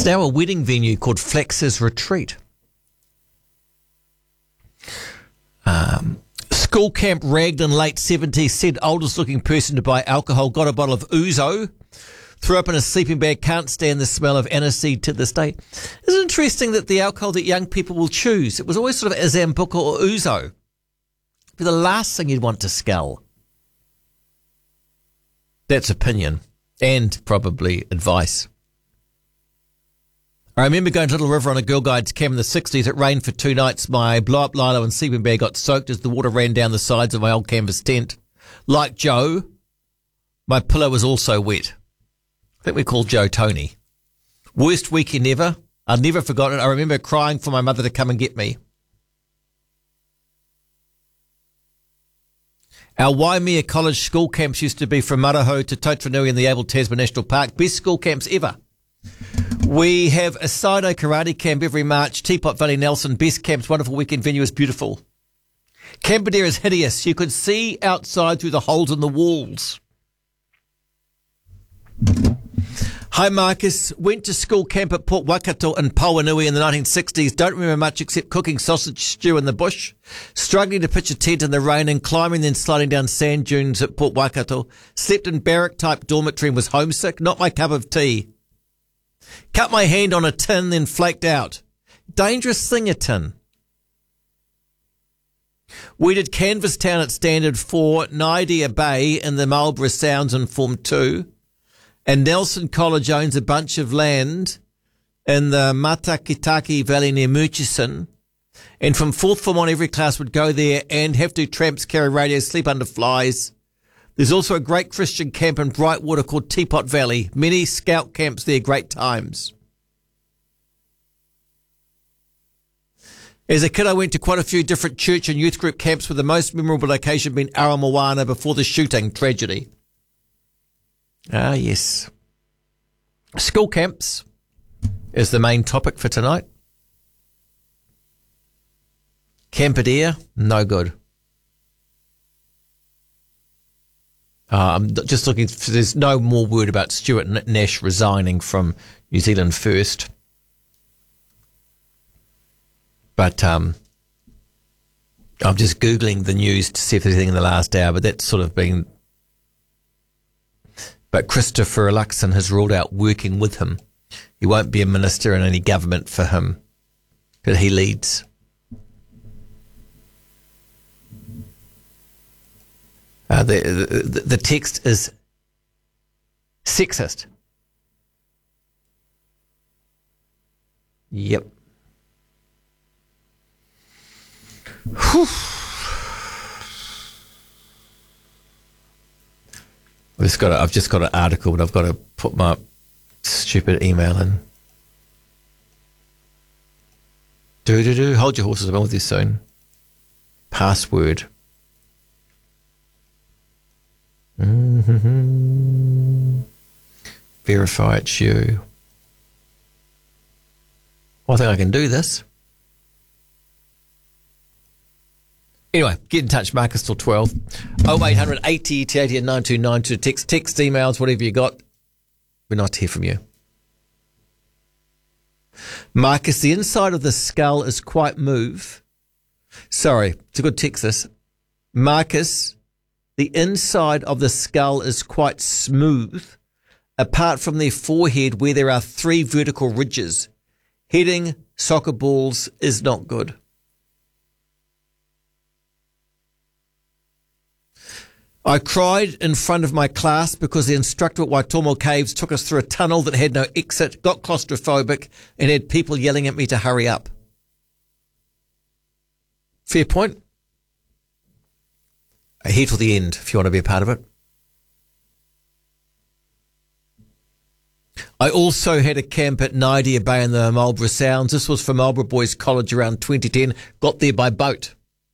now a wedding venue called Flax's Retreat. School camp ragged in late 70s, said oldest looking person to buy alcohol, got a bottle of ouzo, threw up in a sleeping bag, can't stand the smell of aniseed to this day. It's interesting that the alcohol that young people will choose, it was always sort of Azambuca or ouzo. Be the last thing you'd want to scull. That's opinion and probably advice. I remember going to Little River on a Girl Guides camp in the 60s. It rained for 2 nights. My blow-up lilo and sleeping bag got soaked as the water ran down the sides of my old canvas tent. Like Joe, my pillow was also wet. I think we called Joe Tony. Worst weekend ever. I've never forgotten it. I remember crying for my mother to come and get me. Our Waimea College school camps used to be from Maraho to Totranui in the Abel Tasman National Park. Best school camps ever. We have a Sino karate camp every March. Teapot Valley Nelson, best camps, wonderful weekend venue, is beautiful. Camperdair is hideous. You could see outside through the holes in the walls. Hi Marcus, went to school camp at Port Waikato in Pauanui in the 1960s. Don't remember much except cooking sausage stew in the bush, struggling to pitch a tent in the rain and climbing then sliding down sand dunes at Port Waikato. Slept in barrack type dormitory and was homesick. Not my cup of tea. Cut my hand on a tin, then flaked out. Dangerous thing, a tin. We did Canvas Town at Standard 4, Naidea Bay in the Marlborough Sounds in Form 2, and Nelson College owns a bunch of land in the Matakitaki Valley near Murchison, and from 4th form on, every class would go there and have to tramps, carry radios, sleep under flies. There's also a great Christian camp in Brightwater called Teapot Valley. Many scout camps there, great times. As a kid, I went to quite a few different church and youth group camps, with the most memorable location being Aramoana before the shooting tragedy. Ah, yes. School camps is the main topic for tonight. Camperdair, no good. I'm just looking, there's no more word about Stuart Nash resigning from New Zealand First. But I'm just Googling the news to see if there's anything in the last hour, but that's sort of been... But Christopher Luxon has ruled out working with him. He won't be a minister in any government for him that he leads. The text is sexist. Yep. Whew. I've just got an article, but I've got to put my stupid email in. Hold your horses. I'm with you soon. Password. Verify it's you. Well, I think I can do this. Anyway, get in touch, Marcus, till 12. 0800 80 80 and 9292. Text, emails, whatever you got. We're nice to hear from you. Marcus, the inside of the skull is quite move. Sorry, it's a good text this. Marcus, the inside of the skull is quite smooth, apart from the forehead where there are 3 vertical ridges. Hitting soccer balls is not good. I cried in front of my class because the instructor at Waitomo Caves took us through a tunnel that had no exit, got claustrophobic, and had people yelling at me to hurry up. Fair point. Here till the end if you want to be a part of it. I also had a camp at Naidea Bay in the Marlborough Sounds. This was for Marlborough Boys College around 2010. Got there by boat.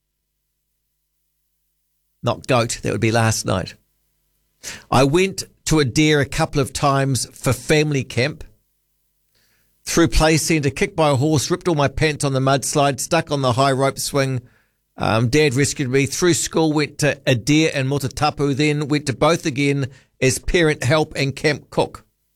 Not goat, that would be last night. I went to Adair a couple of times for family camp. Through play centre, kicked by a horse, ripped all my pants on the mudslide, stuck on the high rope swing. Dad rescued me. Through school, went to Adair and Motatapu, then went to both again as parent help and camp cook.